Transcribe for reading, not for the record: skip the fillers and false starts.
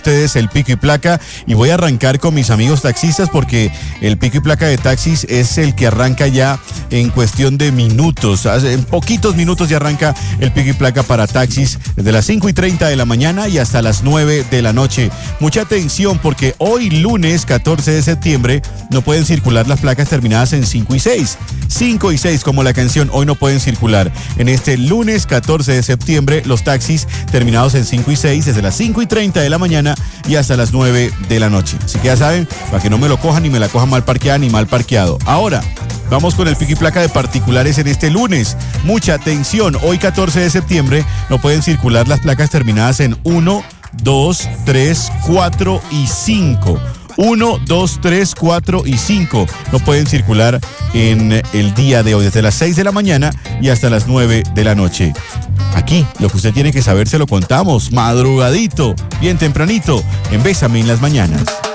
Ustedes el pico y placa, y voy a arrancar con mis amigos taxistas porque el pico y placa de taxis es el que arranca ya en cuestión de minutos. En poquitos minutos ya arranca el pico y placa para taxis desde las 5:30 de la mañana y hasta las 9 de la noche. Mucha atención porque hoy lunes 14 de septiembre no pueden circular las placas terminadas en 5 y 6. 5 y 6 como la canción, hoy no pueden circular. En este lunes 14 de septiembre los taxis terminados en 5 y 6 desde las 5:30 de la mañana y hasta las 9 de la noche. Así que ya saben, para que no me lo cojan ni me la cojan mal parqueada ni mal parqueado. Ahora, vamos con el pico y placa de particulares en este lunes. Mucha atención, hoy 14 de septiembre no pueden circular las placas terminadas en 1, 2, 3, 4 y 5. 1, 2, 3, 4 y 5 no pueden circular en el día de hoy, desde las 6 de la mañana y hasta las 9 de la noche. Aquí, lo que usted tiene que saber se lo contamos, madrugadito, bien tempranito, en Bésame en las Mañanas.